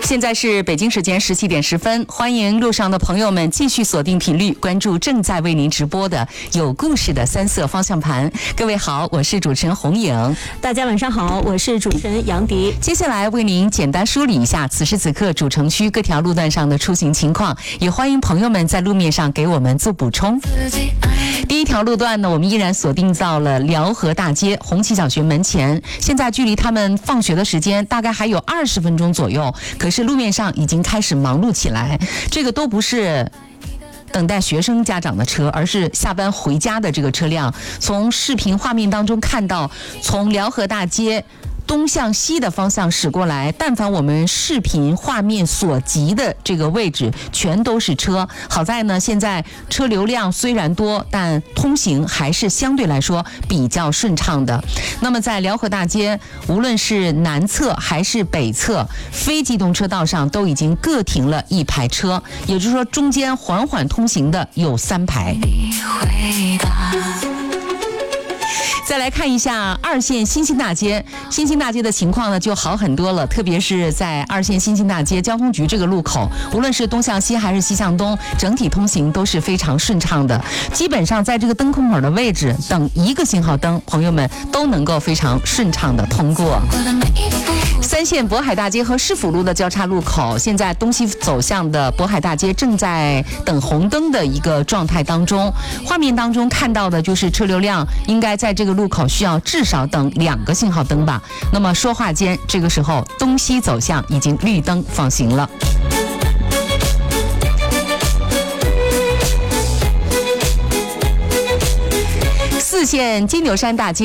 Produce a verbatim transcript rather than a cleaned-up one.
现在是北京时间十七点十分，欢迎路上的朋友们继续锁定频率，关注正在为您直播的有故事的三色方向盘。各位好，我是主持人红颖。 大家晚上好，我是主持人杨迪。 接下来为您简单梳理一下此时此刻主城区各条路段上的出行情况，也欢迎朋友们在路面上给我们做补充。第一条路段呢，我们依然锁定到了辽河大街红旗小学门前，现在距离他们放学的时间大概还有二十分钟左右，可是路面上已经开始忙碌起来。这个都不是等待学生家长的车，而是下班回家的这个车辆。从视频画面当中看到，从辽河大街东向西的方向驶过来，但凡我们视频画面所及的这个位置全都是车。好在呢，现在车流量虽然多，但通行还是相对来说比较顺畅的。那么在辽河大街，无论是南侧还是北侧，非机动车道上都已经各停了一排车，也就是说中间缓缓通行的有三排。再来看一下二线新兴大街，新兴大街的情况呢就好很多了，特别是在二线新兴大街交通局这个路口，无论是东向西还是西向东，整体通行都是非常顺畅的。基本上在这个灯空口的位置等一个信号灯，朋友们都能够非常顺畅的通过。三线渤海大街和市府路的交叉路口，现在东西走向的渤海大街正在等红灯的一个状态当中。画面当中看到的就是车流量应该在这个路口需要至少等两个信号灯吧。那么说话间，这个时候东西走向已经绿灯放行了。四线金牛山大街